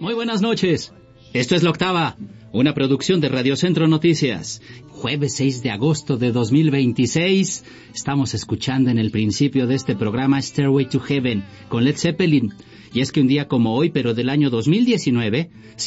Muy buenas noches. Esto es La Octava, una producción de Radio Centro Noticias. Jueves 6 de agosto de 2026, estamos escuchando en el principio de este programa Stairway to Heaven con Led Zeppelin. Y es que un día como hoy, pero del año 2019,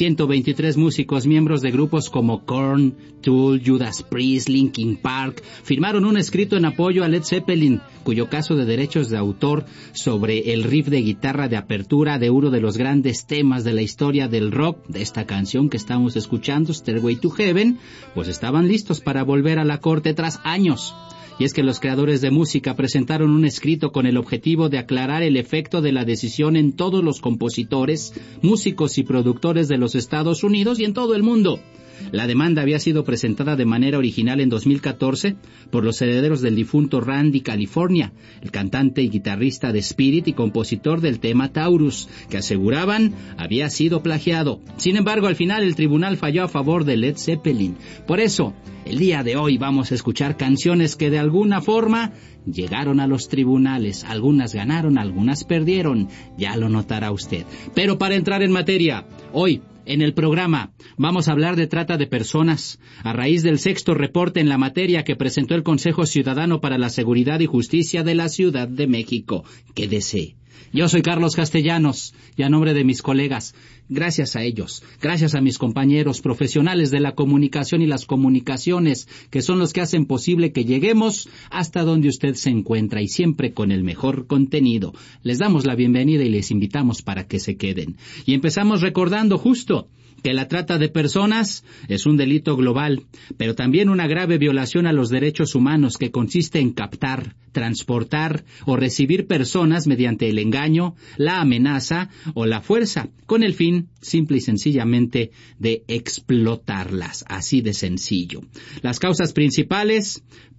123 músicos miembros de grupos como Korn, Tool, Judas Priest, Linkin Park, firmaron un escrito en apoyo a Led Zeppelin, cuyo caso de derechos de autor sobre el riff de guitarra de apertura de uno de los grandes temas de la historia del rock, de esta canción que estamos escuchando, Stairway to Heaven, pues estaban listos para volver a la corte tras años. Y es que los creadores de música presentaron un escrito con el objetivo de aclarar el efecto de la decisión en todos los compositores, músicos y productores de los Estados Unidos y en todo el mundo. La demanda había sido presentada de manera original en 2014 por los herederos del difunto Randy California, el cantante y guitarrista de Spirit y compositor del tema Taurus, que aseguraban había sido plagiado. Sin embargo, al final el tribunal falló a favor de Led Zeppelin. Por eso, el día de hoy vamos a escuchar canciones que de alguna forma llegaron a los tribunales. Algunas ganaron, algunas perdieron, ya lo notará usted. Pero para entrar en materia, hoy, en el programa, vamos a hablar de trata de personas, a raíz del sexto reporte en la materia que presentó el Consejo Ciudadano para la Seguridad y Justicia de la Ciudad de México. Quédese. Yo soy Carlos Castellanos, y a nombre de mis colegas, gracias a ellos, gracias a mis compañeros profesionales de la comunicación y las comunicaciones, que son los que hacen posible que lleguemos hasta donde usted se encuentra y siempre con el mejor contenido. Les damos la bienvenida y les invitamos para que se queden. Y empezamos recordando justo que la trata de personas es un delito global, pero también una grave violación a los derechos humanos que consiste en captar, transportar o recibir personas mediante el engaño, la amenaza o la fuerza, con el fin, simple y sencillamente, de explotarlas, así de sencillo. Las causas principales,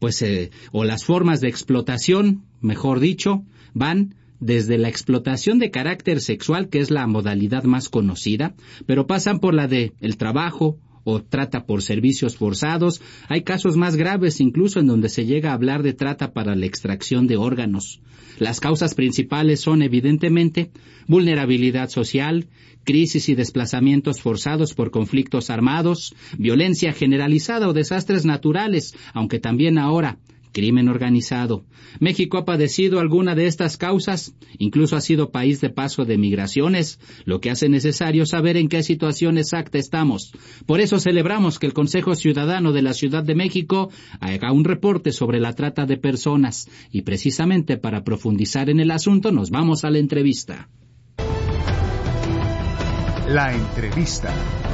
o las formas de explotación, mejor dicho, van desde la explotación de carácter sexual, que es la modalidad más conocida, pero pasan por la de el trabajo o trata por servicios forzados. Hay casos más graves incluso en donde se llega a hablar de trata para la extracción de órganos. Las causas principales son evidentemente vulnerabilidad social, crisis y desplazamientos forzados por conflictos armados, violencia generalizada o desastres naturales, aunque también ahora crimen organizado. México ha padecido alguna de estas causas, incluso ha sido país de paso de migraciones, lo que hace necesario saber en qué situación exacta estamos. Por eso celebramos que el Consejo Ciudadano de la Ciudad de México haga un reporte sobre la trata de personas, y precisamente para profundizar en el asunto nos vamos a la entrevista. La entrevista.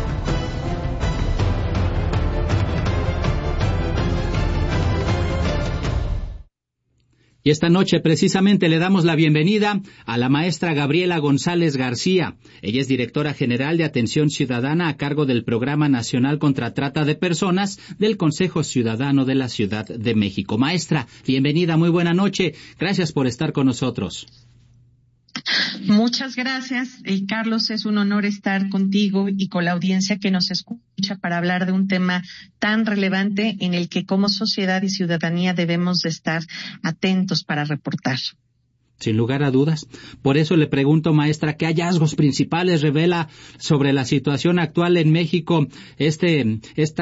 Y esta noche precisamente le damos la bienvenida a la maestra Gabriela González García. Ella es directora general de Atención Ciudadana a cargo del Programa Nacional contra Trata de Personas del Consejo Ciudadano de la Ciudad de México. Maestra, bienvenida, muy buena noche. Gracias por estar con nosotros. Muchas gracias, Carlos. Es un honor estar contigo y con la audiencia que nos escucha para hablar de un tema tan relevante en el que como sociedad y ciudadanía debemos de estar atentos para reportar. Sin lugar a dudas. Por eso le pregunto, maestra, ¿qué hallazgos principales revela sobre la situación actual en México este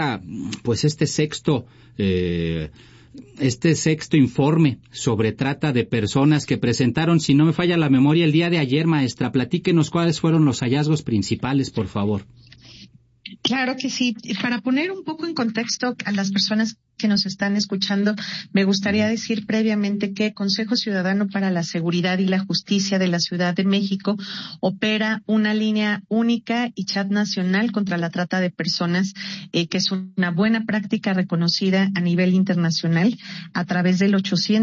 sexto informe sobre trata de personas que presentaron, si no me falla la memoria, el día de ayer, maestra? Platíquenos cuáles fueron los hallazgos principales, por favor. Claro que sí. Para poner un poco en contexto a las personas que nos están escuchando, me gustaría decir previamente que Consejo Ciudadano para la Seguridad y la Justicia de la Ciudad de México opera una línea única y chat nacional contra la trata de personas, que es una buena práctica reconocida a nivel internacional a través del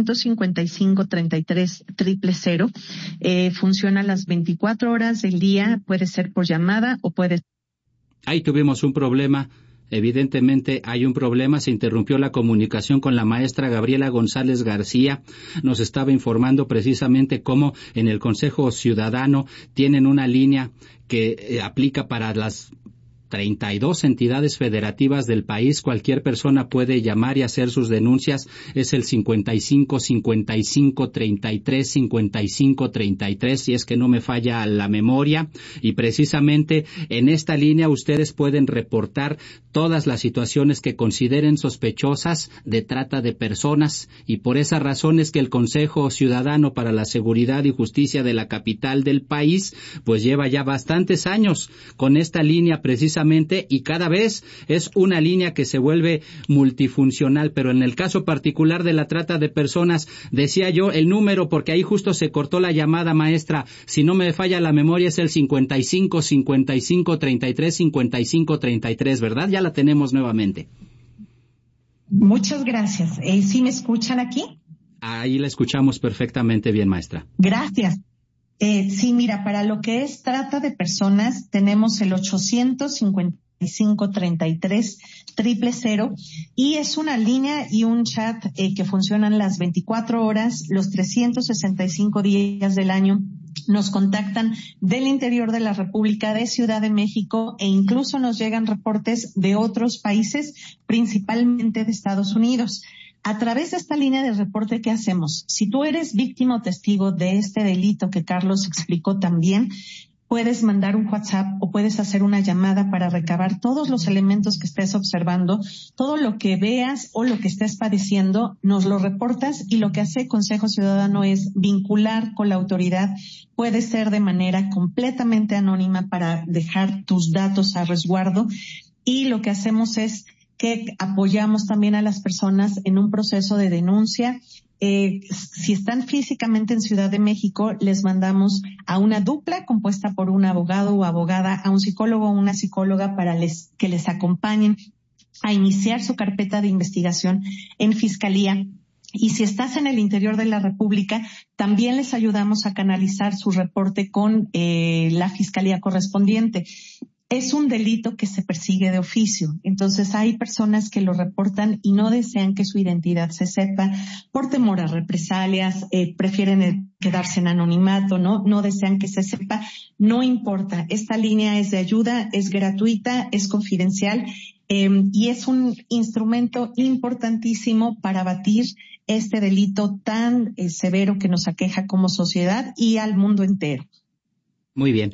855-33-000. Funciona las 24 horas del día, puede ser por llamada o puede. Ahí tuvimos un problema. Evidentemente hay un problema, se interrumpió la comunicación con la maestra Gabriela González García. Nos estaba informando precisamente cómo en el Consejo Ciudadano tienen una línea que aplica para las 32 entidades federativas del país. Cualquier persona puede llamar y hacer sus denuncias. Es el 55 55 33 55 33, si es que no me falla la memoria. Y precisamente en esta línea ustedes pueden reportar todas las situaciones que consideren sospechosas de trata de personas, y por esa razón es que el Consejo Ciudadano para la Seguridad y Justicia de la capital del país pues lleva ya bastantes años con esta línea precisamente, y cada vez es una línea que se vuelve multifuncional. Pero en el caso particular de la trata de personas, decía yo el número porque ahí justo se cortó la llamada, maestra. Si no me falla la memoria es el 55 55 33 55 33, ¿verdad? Ya la tenemos nuevamente. Muchas gracias. ¿Sí me escuchan aquí? Ahí la escuchamos perfectamente bien, maestra. Gracias. Sí, mira, para lo que es trata de personas, tenemos el 855-33-000, y es una línea y un chat que funcionan las 24 horas, los 365 días del año. Nos contactan del interior de la República, de Ciudad de México, e incluso nos llegan reportes de otros países, principalmente de Estados Unidos. A través de esta línea de reporte, ¿qué hacemos? Si tú eres víctima o testigo de este delito que Carlos explicó también, puedes mandar un WhatsApp o puedes hacer una llamada para recabar todos los elementos que estés observando, todo lo que veas o lo que estés padeciendo, nos lo reportas, y lo que hace Consejo Ciudadano es vincular con la autoridad. Puede ser de manera completamente anónima para dejar tus datos a resguardo, y lo que hacemos es que apoyamos también a las personas en un proceso de denuncia. Si están físicamente en Ciudad de México, les mandamos a una dupla compuesta por un abogado o abogada, a un psicólogo o una psicóloga para que les acompañen a iniciar su carpeta de investigación en Fiscalía. Y si estás en el interior de la República, también les ayudamos a canalizar su reporte con la Fiscalía correspondiente. Es un delito que se persigue de oficio. Entonces hay personas que lo reportan y no desean que su identidad se sepa por temor a represalias, prefieren quedarse en anonimato, no desean que se sepa. No importa, esta línea es de ayuda, es gratuita, es confidencial, y es un instrumento importantísimo para abatir este delito tan severo que nos aqueja como sociedad y al mundo entero. Muy bien,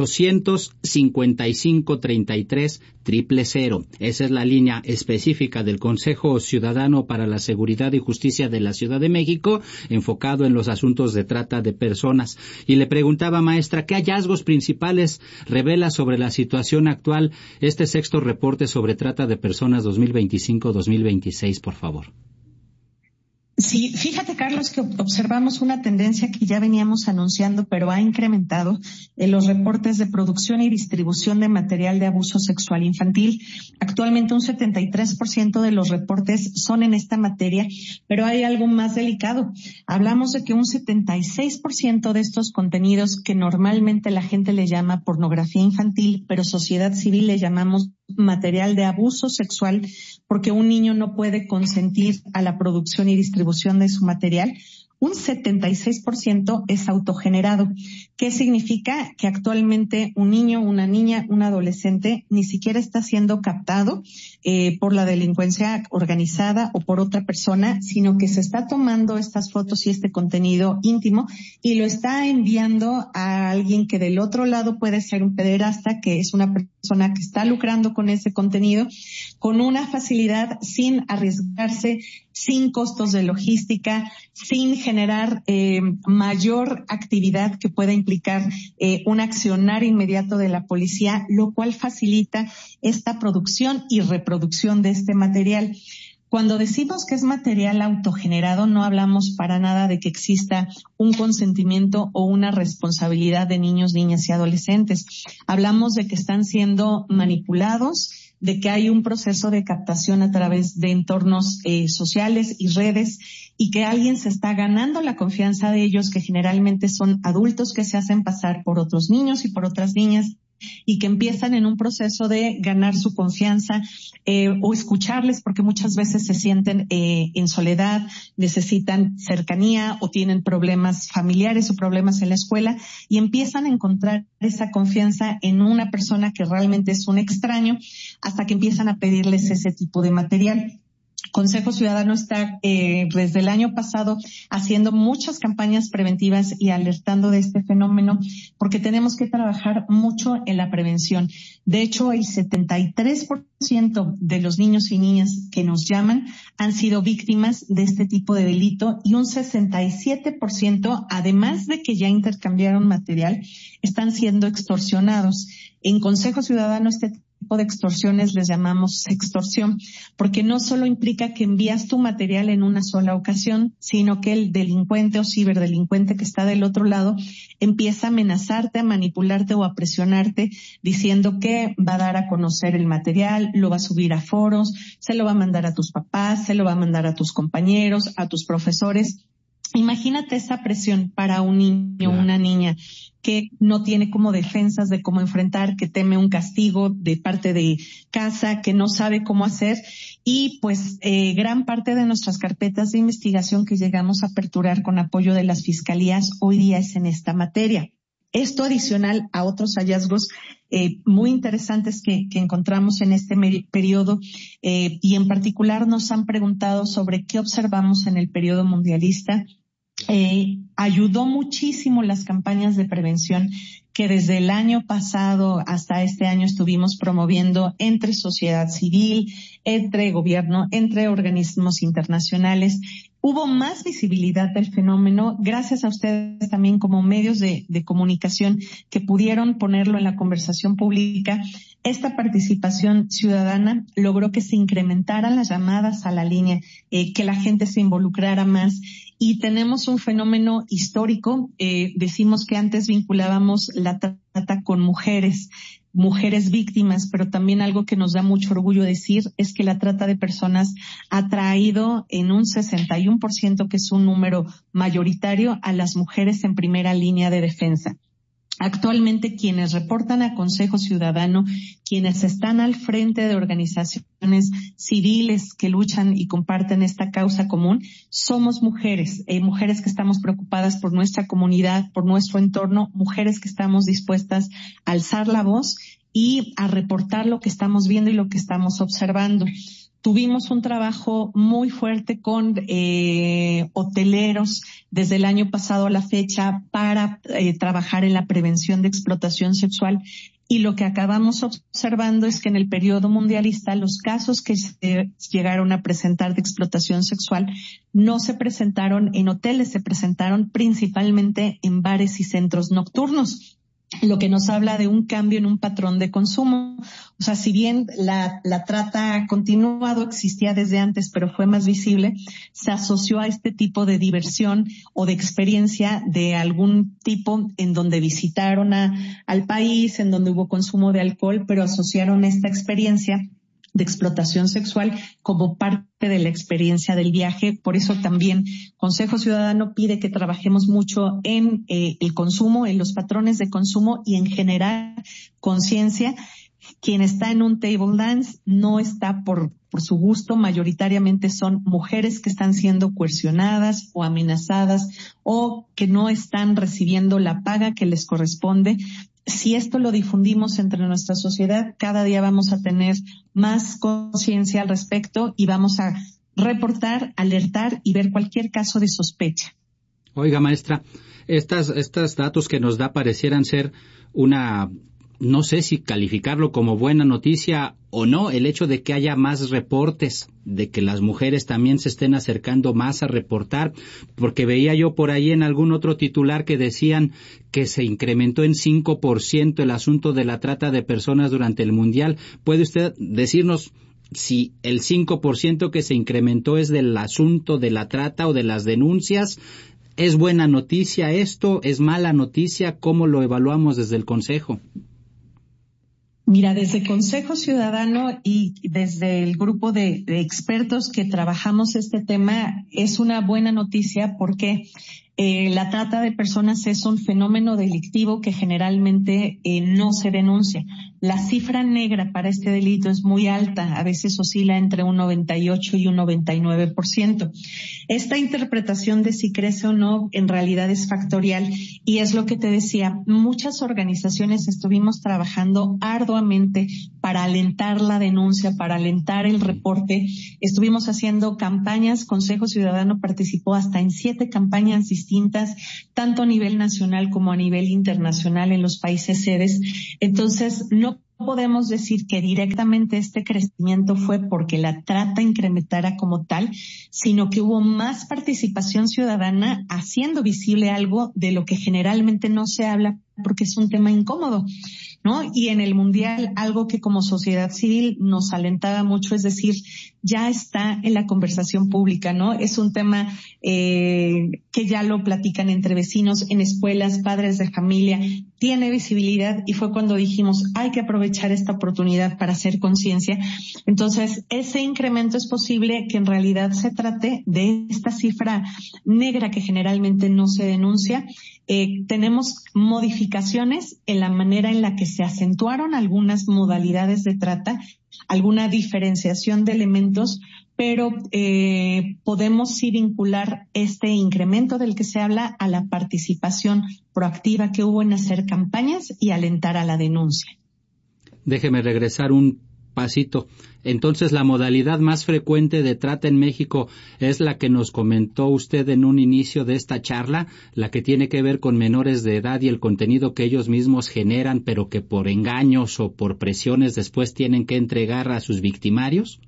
855-33-000. Esa es la línea específica del Consejo Ciudadano para la Seguridad y Justicia de la Ciudad de México, enfocado en los asuntos de trata de personas. Y le preguntaba, maestra, ¿qué hallazgos principales revela sobre la situación actual este sexto reporte sobre trata de personas 2025-2026, por favor? Sí, fíjate, Carlos, que observamos una tendencia que ya veníamos anunciando, pero ha incrementado en los reportes de producción y distribución de material de abuso sexual infantil. Actualmente un 73% de los reportes son en esta materia, pero hay algo más delicado. Hablamos de que un 76% de estos contenidos, que normalmente la gente le llama pornografía infantil, pero sociedad civil le llamamos material de abuso sexual, porque un niño no puede consentir a la producción y distribución de su material, un 76% es autogenerado. ¿Qué significa? Que actualmente un niño, una niña, un adolescente ni siquiera está siendo captado por la delincuencia organizada o por otra persona, sino que se está tomando estas fotos y este contenido íntimo y lo está enviando a alguien que del otro lado puede ser un pederasta, que es una persona que está lucrando con ese contenido con una facilidad, sin arriesgarse, sin costos de logística, sin generar mayor actividad que pueda implicar un accionar inmediato de la policía, lo cual facilita esta producción y reproducción de este material. Cuando decimos que es material autogenerado, no hablamos para nada de que exista un consentimiento o una responsabilidad de niños, niñas y adolescentes. Hablamos de que están siendo manipulados, de que hay un proceso de captación a través de entornos sociales y redes, y que alguien se está ganando la confianza de ellos, que generalmente son adultos que se hacen pasar por otros niños y por otras niñas, y que empiezan en un proceso de ganar su confianza o escucharles, porque muchas veces se sienten en soledad, necesitan cercanía o tienen problemas familiares o problemas en la escuela, y empiezan a encontrar esa confianza en una persona que realmente es un extraño, hasta que empiezan a pedirles ese tipo de material. Consejo Ciudadano está desde el año pasado haciendo muchas campañas preventivas y alertando de este fenómeno, porque tenemos que trabajar mucho en la prevención. De hecho, el 73% de los niños y niñas que nos llaman han sido víctimas de este tipo de delito, y un 67%, además de que ya intercambiaron material, están siendo extorsionados. En Consejo Ciudadano este tipo de extorsiones les llamamos sextorsión, porque no solo implica que envías tu material en una sola ocasión, sino que el delincuente o ciberdelincuente que está del otro lado empieza a amenazarte, a manipularte o a presionarte, diciendo que va a dar a conocer el material, lo va a subir a foros, se lo va a mandar a tus papás, se lo va a mandar a tus compañeros, a tus profesores. Imagínate esa presión para un niño o una niña que no tiene como defensas de cómo enfrentar, que teme un castigo de parte de casa, que no sabe cómo hacer, y pues gran parte de nuestras carpetas de investigación que llegamos a aperturar con apoyo de las fiscalías hoy día es en esta materia. Esto adicional a otros hallazgos muy interesantes que encontramos en este periodo, y en particular nos han preguntado sobre qué observamos en el periodo mundialista. Ayudó muchísimo las campañas de prevención que desde el año pasado hasta este año estuvimos promoviendo entre sociedad civil, entre gobierno, entre organismos internacionales. Hubo más visibilidad del fenómeno gracias a ustedes también como medios de comunicación que pudieron ponerlo en la conversación pública. Esta participación ciudadana logró que se incrementaran las llamadas a la línea, que la gente se involucrara más. Y tenemos un fenómeno histórico. Decimos que antes vinculábamos la trata con mujeres víctimas, pero también algo que nos da mucho orgullo decir es que la trata de personas ha traído en un 61%, que es un número mayoritario, a las mujeres en primera línea de defensa. Actualmente quienes reportan a Consejo Ciudadano, quienes están al frente de organizaciones civiles que luchan y comparten esta causa común, somos mujeres, mujeres que estamos preocupadas por nuestra comunidad, por nuestro entorno, mujeres que estamos dispuestas a alzar la voz y a reportar lo que estamos viendo y lo que estamos observando. Tuvimos un trabajo muy fuerte con hoteleros desde el año pasado a la fecha para trabajar en la prevención de explotación sexual, y lo que acabamos observando es que en el periodo mundialista los casos que se llegaron a presentar de explotación sexual no se presentaron en hoteles, se presentaron principalmente en bares y centros nocturnos, lo que nos habla de un cambio en un patrón de consumo. O sea, si bien la trata continuado existía desde antes, pero fue más visible, se asoció a este tipo de diversión o de experiencia de algún tipo en donde visitaron al país, en donde hubo consumo de alcohol, pero asociaron esta experiencia de explotación sexual como parte de la experiencia del viaje. Por eso también Consejo Ciudadano pide que trabajemos mucho en el consumo, en los patrones de consumo y en generar conciencia. Quien está en un table dance no está por su gusto, mayoritariamente son mujeres que están siendo coercionadas o amenazadas o que no están recibiendo la paga que les corresponde. Si esto lo difundimos entre nuestra sociedad, cada día vamos a tener más conciencia al respecto y vamos a reportar, alertar y ver cualquier caso de sospecha. Oiga, maestra, estos datos que nos da parecieran ser una, no sé si calificarlo como buena noticia o no, el hecho de que haya más reportes, de que las mujeres también se estén acercando más a reportar, porque veía yo por ahí en algún otro titular que decían que se incrementó en 5% el asunto de la trata de personas durante el Mundial. ¿Puede usted decirnos si el 5% que se incrementó es del asunto de la trata o de las denuncias? ¿Es buena noticia esto? ¿Es mala noticia? ¿Cómo lo evaluamos desde el Consejo? Mira, desde Consejo Ciudadano y desde el grupo de expertos que trabajamos este tema, es una buena noticia porque la trata de personas es un fenómeno delictivo que generalmente no se denuncia. La cifra negra para este delito es muy alta, a veces oscila entre un 98 y un 99%. Esta interpretación de si crece o no en realidad es factorial y es lo que te decía, muchas organizaciones estuvimos trabajando arduamente para alentar la denuncia, para alentar el reporte. Estuvimos haciendo campañas, Consejo Ciudadano participó hasta en 7 campañas distintas, tanto a nivel nacional como a nivel internacional en los países sedes. Entonces, no podemos decir que directamente este crecimiento fue porque la trata incrementara como tal, sino que hubo más participación ciudadana haciendo visible algo de lo que generalmente no se habla porque es un tema incómodo, ¿no? Y en el Mundial, algo que como sociedad civil nos alentaba mucho, es decir, ya está en la conversación pública, ¿no? Es un tema que ya lo platican entre vecinos, en escuelas, padres de familia, tiene visibilidad y fue cuando dijimos, hay que aprovechar esta oportunidad para hacer conciencia. Entonces, ese incremento es posible que en realidad se trate de esta cifra negra que generalmente no se denuncia. Tenemos modificaciones en la manera en la que se acentuaron algunas modalidades de trata, alguna diferenciación de elementos, pero podemos sí vincular este incremento del que se habla a la participación proactiva que hubo en hacer campañas y alentar a la denuncia. Déjeme regresar un pasito. Entonces, la modalidad más frecuente de trata en México es la que nos comentó usted en un inicio de esta charla, la que tiene que ver con menores de edad y el contenido que ellos mismos generan, pero que por engaños o por presiones después tienen que entregar a sus victimarios.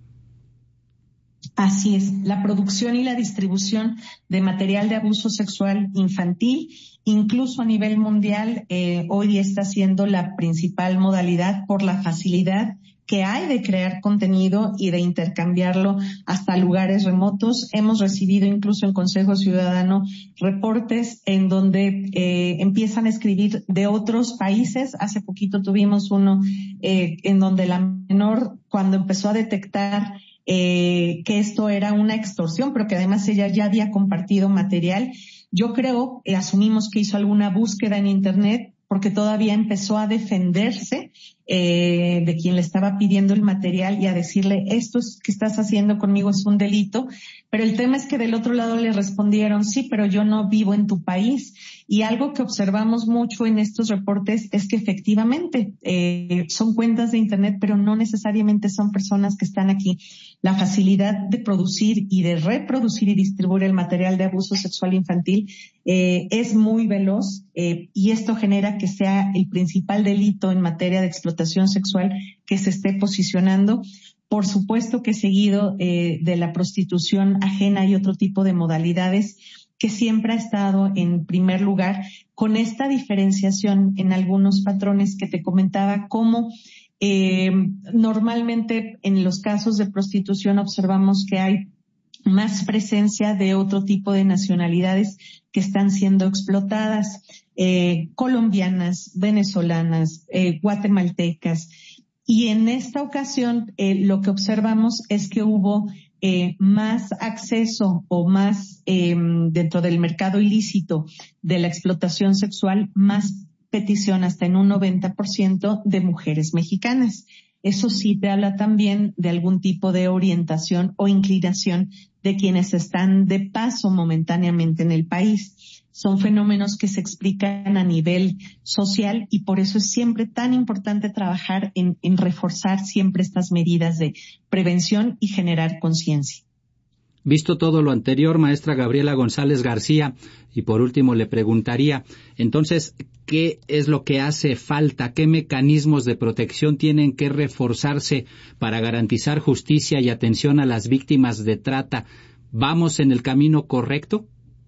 Así es, la producción y la distribución de material de abuso sexual infantil, incluso a nivel mundial, hoy está siendo la principal modalidad por la facilidad que hay de crear contenido y de intercambiarlo hasta lugares remotos. Hemos recibido incluso en Consejo Ciudadano reportes en donde empiezan a escribir de otros países. Hace poquito tuvimos uno en donde la menor, cuando empezó a detectar que esto era una extorsión, pero que además ella ya había compartido material, yo creo, asumimos que hizo alguna búsqueda en Internet, porque todavía empezó a defenderse de quien le estaba pidiendo el material y a decirle, esto que estás haciendo conmigo es un delito. Pero el tema es que del otro lado le respondieron, sí, pero yo no vivo en tu país. Y algo que observamos mucho en estos reportes es que efectivamente son cuentas de Internet, pero no necesariamente son personas que están aquí. La facilidad de producir y de reproducir y distribuir el material de abuso sexual infantil es muy veloz y esto genera que sea el principal delito en materia de explotación sexual que se esté posicionando. Por supuesto que seguido de la prostitución ajena y otro tipo de modalidades que siempre ha estado en primer lugar, con esta diferenciación en algunos patrones que te comentaba, como normalmente en los casos de prostitución observamos que hay más presencia de otro tipo de nacionalidades que están siendo explotadas, colombianas, venezolanas, guatemaltecas. Y en esta ocasión lo que observamos es que hubo más acceso o más dentro del mercado ilícito de la explotación sexual, más petición hasta en un 90% de mujeres mexicanas. Eso sí te habla también de algún tipo de orientación o inclinación de quienes están de paso momentáneamente en el país. Son fenómenos que se explican a nivel social y por eso es siempre tan importante trabajar en reforzar siempre estas medidas de prevención y generar conciencia. Visto todo lo anterior, maestra Gabriela González García, y por último le preguntaría, entonces, ¿qué es lo que hace falta? ¿Qué mecanismos de protección tienen que reforzarse para garantizar justicia y atención a las víctimas de trata? ¿Vamos en el camino correcto?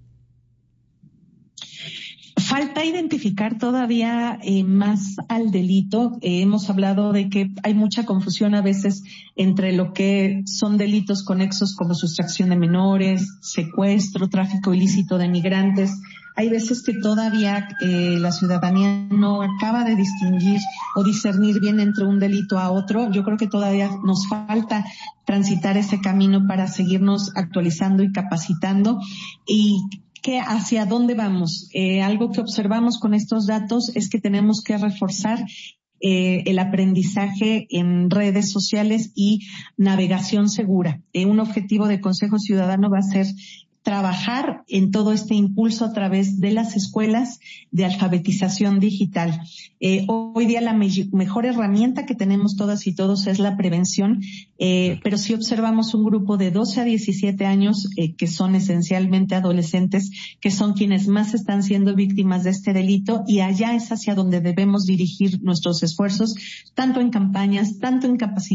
Falta identificar todavía más al delito. Hemos hablado de que hay mucha confusión a veces entre lo que son delitos conexos como sustracción de menores, secuestro, tráfico ilícito de migrantes. Hay veces que todavía la ciudadanía no acaba de distinguir o discernir bien entre un delito a otro. Yo creo que todavía nos falta transitar ese camino para seguirnos actualizando y capacitando. Y que hacia dónde vamos. Algo que observamos con estos datos es que tenemos que reforzar el aprendizaje en redes sociales y navegación segura. Un objetivo de Consejo Ciudadano va a ser trabajar en todo este impulso a través de las escuelas de alfabetización digital. Hoy día la mejor herramienta que tenemos todas y todos es la prevención, pero sí observamos un grupo de 12 a 17 años que son esencialmente adolescentes, que son quienes más están siendo víctimas de este delito, y allá es hacia donde debemos dirigir nuestros esfuerzos, tanto en campañas, tanto en capacitación,